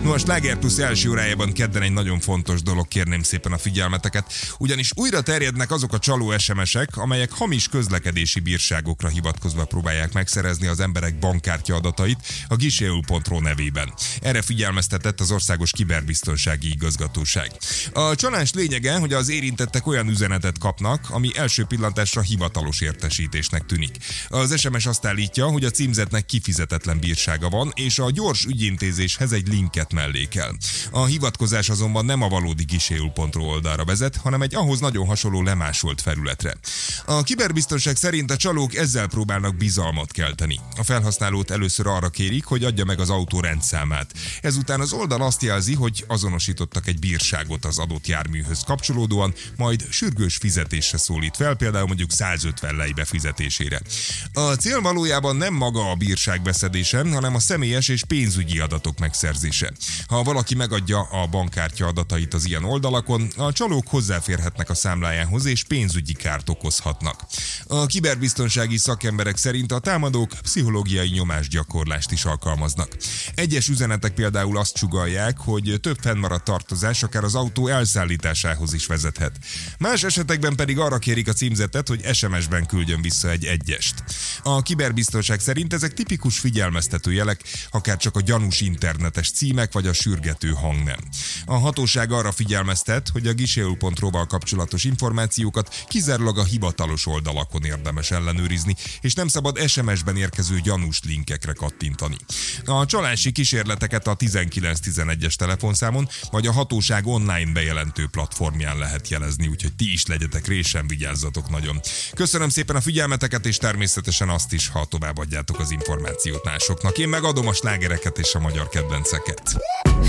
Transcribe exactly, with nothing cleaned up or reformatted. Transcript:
No, a Sláger Plusz első órájában kedden egy nagyon fontos dolog, kérném szépen a figyelmeteket, ugyanis újra terjednek azok a csaló es em esek, amelyek hamis közlekedési bírságokra hivatkozva próbálják megszerezni az emberek bankkártya adatait a giséul pont ru nevében. Erre figyelmeztetett az Országos Kiberbiztonsági Igazgatóság. A csalás lényege, hogy az érintettek olyan üzenetet kapnak, ami első pillantásra hivatalos értesítésnek tűnik. Az es em es azt állítja, hogy a címzetnek kifizetetlen bírsága van, és a gyors ügyintézéshez egy linket mellékel. A hivatkozás azonban nem a valódi giséul pont ru oldalra vezet, hanem egy ahhoz nagyon hasonló lemásolt felületre. A kiberbiztonság szerint a csalók ezzel próbálnak bizalmat kelteni. A felhasználót először arra kérik, hogy adja meg az autó rendszámát. Ezután az oldal azt jelzi, hogy azonosítottak egy bírságot az adott járműhöz kapcsolódóan, majd sürgős fizetésre szólít fel, például mondjuk százötven lej befizetésére. A cél valójában nem maga a bírság beszedése, hanem a személyes és pénzügyi adatok megszerzése. Ha valaki megadja a bankkártya adatait az ilyen oldalakon, a csalók hozzáférhetnek a számlájához és pénzügyi kárt okozhatnak. A kiberbiztonsági szakemberek szerint a támadók pszichológiai nyomásgyakorlást is alkalmaznak. Egyes üzenetek például azt sugallják, hogy több fennmaradt tartozás akár az autó elszállításához is vezethet. Más esetekben pedig arra kérik a címzetet, hogy es em esben küldjön vissza egy egyest. A kiberbiztonság szerint ezek tipikus figyelmeztető jelek, akár csak a gyanús internetes címek vagy a sürgető hangnem. A hatóság arra figyelmeztet, hogy a giséul pont ru-val kapcsolatos információkat kizárólag a hivatalos oldalakon érdemes ellenőrizni, és nem szabad es em esben érkező gyanús linkekre kattintani. A csalási kísérleteket a tizenkilenc tizenegyes telefonszámon vagy a hatóság online bejelentő platformján lehet jelezni, úgyhogy ti is legyetek résen, vigyázzatok nagyon. Köszönöm szépen a figyelmeteket, és természetesen azt is, ha továbbadjátok az információt másoknak. Én megadom a slágereket és a magyar kedvenceket.